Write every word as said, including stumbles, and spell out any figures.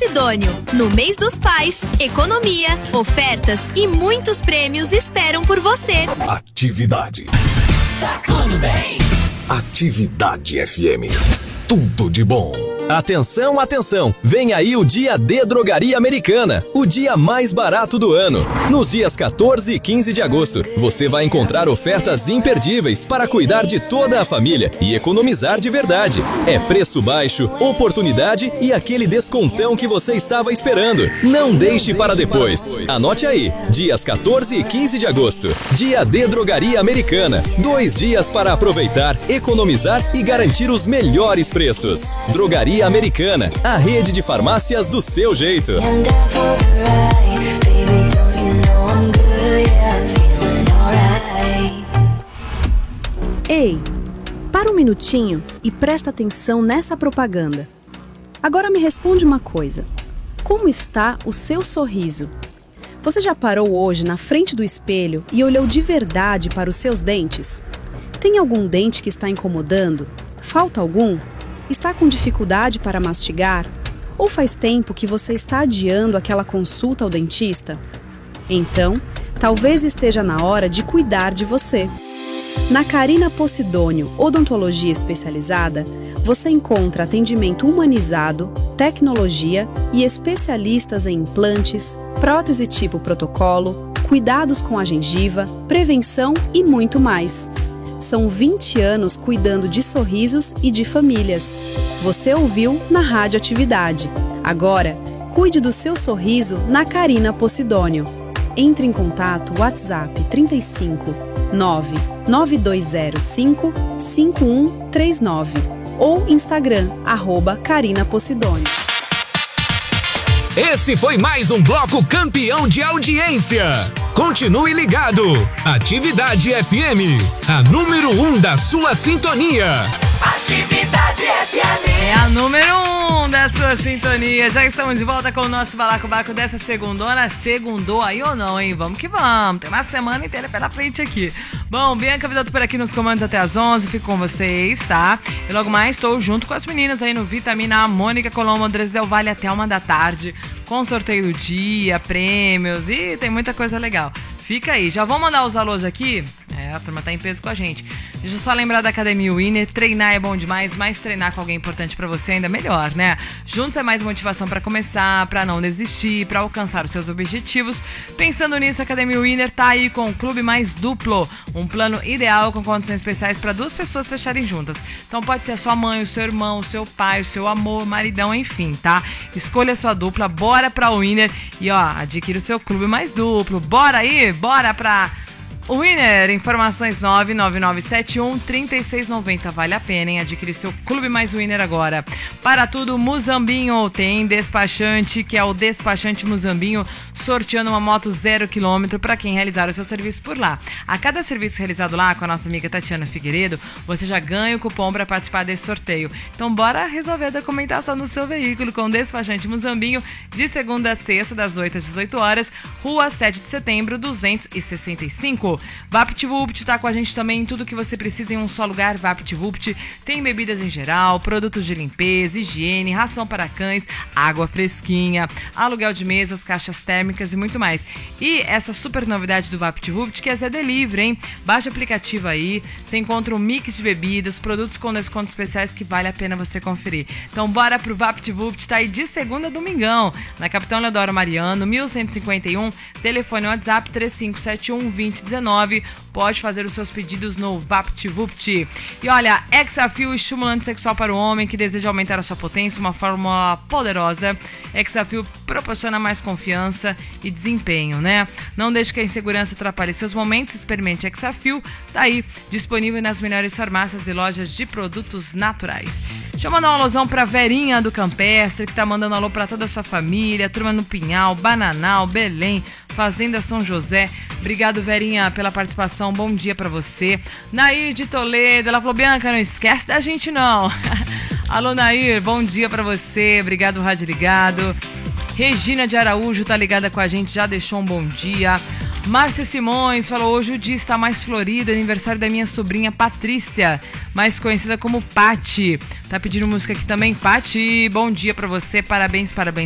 Posidônio. No mês dos pais, economia, ofertas e muitos prêmios esperam por você. Atividade. Tá tudo bem. Atividade F M. Tudo de bom. Atenção, atenção! Vem aí o Dia D Drogaria Americana, o dia mais barato do ano. Nos dias quatorze e quinze de agosto, você vai encontrar ofertas imperdíveis para cuidar de toda a família e economizar de verdade. É preço baixo, oportunidade e aquele descontão que você estava esperando. Não deixe para depois. Anote aí, dias quatorze e quinze de agosto. Dia D Drogaria Americana. Dois dias para aproveitar, economizar e garantir os melhores preços. Drogaria Americana, a rede de farmácias do seu jeito. Ei, para um minutinho e presta atenção nessa propaganda. Agora me responde uma coisa. Como está o seu sorriso? Você já parou hoje na frente do espelho e olhou de verdade para os seus dentes? Tem algum dente que está incomodando? Falta algum? Está com dificuldade para mastigar? Ou faz tempo que você está adiando aquela consulta ao dentista? Então, talvez esteja na hora de cuidar de você. Na Carina Posidônio Odontologia Especializada, você encontra atendimento humanizado, tecnologia e especialistas em implantes, prótese tipo protocolo, cuidados com a gengiva, prevenção e muito mais. São vinte anos cuidando de sorrisos e de famílias. Você ouviu na Rádio Atividade. Agora, cuide do seu sorriso na Carina Posidônio. Entre em contato WhatsApp trinta e cinco, nove nove dois zero cinco, cinco um três nove ou Instagram, arroba Carina Posidônio. Esse foi mais um bloco campeão de audiência. Continue ligado. Atividade F M, a número um da sua sintonia. Atividade F M. É a número um da sua sintonia. Já estamos de volta com o nosso Balacobaco dessa segundona. Segundou aí ou não, hein? Vamos que vamos. Tem uma semana inteira pela frente aqui. Bom, Bianca Vidotto por aqui nos comandos até às onze. Fico com vocês, tá? E logo mais estou junto com as meninas aí no Vitamina A, Mônica Colombo, Andrés Del Valle até uma da tarde. Com sorteio do dia, prêmios e tem muita coisa legal. Fica aí, já vou mandar os alôs aqui. É, a turma tá em peso com a gente. Deixa eu só lembrar da Academia Winner. Treinar é bom demais, mas treinar com alguém importante pra você ainda é melhor, né? Juntos é mais motivação pra começar, pra não desistir, pra alcançar os seus objetivos. Pensando nisso, a Academia Winner tá aí com o Clube Mais Duplo. Um plano ideal com condições especiais pra duas pessoas fecharem juntas. Então pode ser a sua mãe, o seu irmão, o seu pai, o seu amor, maridão, enfim, tá? Escolha a sua dupla, bora pra Winner e ó, adquira o seu Clube Mais Duplo. Bora aí, bora pra... O Winner, informações nove nove nove sete um, três seis nove zero. Vale a pena, hein? Adquirir seu Clube Mais Winner agora. Para tudo, Muzambinho tem despachante, que é o Despachante Muzambinho, sorteando uma moto zero quilômetro para quem realizar o seu serviço por lá. A cada serviço realizado lá com a nossa amiga Tatiana Figueiredo, você já ganha o cupom para participar desse sorteio. Então bora resolver a documentação no seu veículo com o Despachante Muzambinho, de segunda a sexta, das oito às dezoito horas, Rua sete de setembro, duzentos e sessenta e cinco. VaptVupt tá com a gente também, tudo que você precisa em um só lugar. VaptVupt tem bebidas em geral, produtos de limpeza, higiene, ração para cães, água fresquinha, aluguel de mesas, caixas térmicas e muito mais. E essa super novidade do VaptVupt, que é Zé Delivery, hein? Baixa o aplicativo aí, você encontra um mix de bebidas, produtos com descontos especiais que vale a pena você conferir. Então bora pro VaptVupt, tá aí de segunda a domingão, na Capitão Leodoro Mariano, mil cento e cinquenta e um, telefone WhatsApp três cinco sete um, dois zero um nove. Pode fazer os seus pedidos no VaptVupt. E olha, Hexafil, estimulante sexual para o homem que deseja aumentar a sua potência, uma fórmula poderosa. Hexafil proporciona mais confiança e desempenho, né? Não deixe que a insegurança atrapalhe seus momentos. Experimente Hexafil, tá aí, disponível nas melhores farmácias e lojas de produtos naturais. Deixa eu mandar um alôzão pra Verinha do Campestre, que tá mandando alô pra toda a sua família, turma no Pinhal, Bananal, Belém, Fazenda São José. Obrigado, Verinha, pela participação. Bom dia pra você. Nair de Toledo, ela falou, Bianca, não esquece da gente não. Alô, Nair, bom dia pra você. Obrigado, Rádio Ligado. Regina de Araújo tá ligada com a gente, já deixou um bom dia. Márcia Simões falou, hoje o dia está mais florido, aniversário da minha sobrinha Patrícia, mais conhecida como Pati. Tá pedindo música aqui também, Pati, bom dia pra você, parabéns, parabéns.